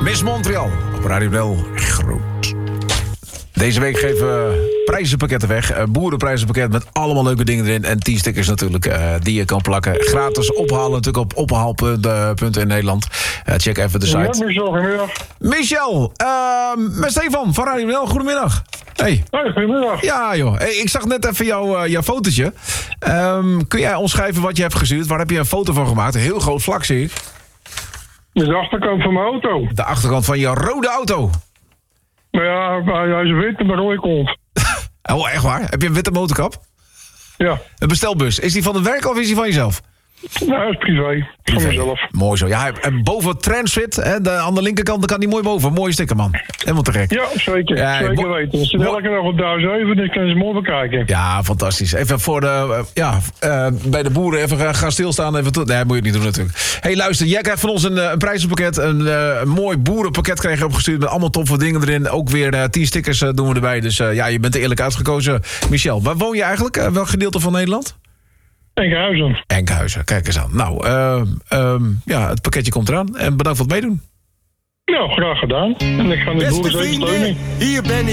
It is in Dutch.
Miss Montreal op Radio Nel. Groot. Deze week geven we prijzenpakketten weg. Boerenprijzenpakket met allemaal leuke dingen erin. En 10 stickers natuurlijk die je kan plakken. Gratis ophalen natuurlijk op ophaalpunten in Nederland. Check even de site. Ja, Michel, goedemiddag. Michel, met Stefan van Radio Nel. Goedemiddag. Hey. Hoi, goedemiddag. Ja joh, hey, ik zag net even jouw fotootje. Kun jij omschrijven wat je hebt gestuurd? Waar heb je een foto van gemaakt? Een heel groot vlak zie ik. Dit is de achterkant van mijn auto. De achterkant van je rode auto. Maar ja, hij is wit en een rode kont. Oh, echt waar? Heb je een witte motorkap? Ja. Een bestelbus. Is die van het werk of is die van jezelf? Nou, dat is privé. Van mezelf. Mooi zo. Ja, en boven Transfit, hè, aan de linkerkant, dan kan die mooi boven. Mooie sticker, man. Helemaal te gek. Ja, zeker. Ja, zeker weten. We zitten elke dag op 1007, dus kunnen ze mooi bekijken. Ja, fantastisch. Even voor de, bij de boeren even gaan stilstaan. Even nee, moet je niet doen natuurlijk. Hey, luister, jij krijgt van ons een prijzenpakket. Een mooi boerenpakket krijg je opgestuurd met allemaal toffe dingen erin. Ook weer 10 stickers doen we erbij. Dus ja, je bent er eerlijk uitgekozen. Michel, waar woon je eigenlijk? Welk gedeelte van Nederland? Enkhuizen. Enkhuizen, kijk eens aan. Nou, ja, het pakketje komt eraan. En bedankt voor het meedoen. Nou, graag gedaan. En ik ga de boeren zeker steunen. Hier ben ik.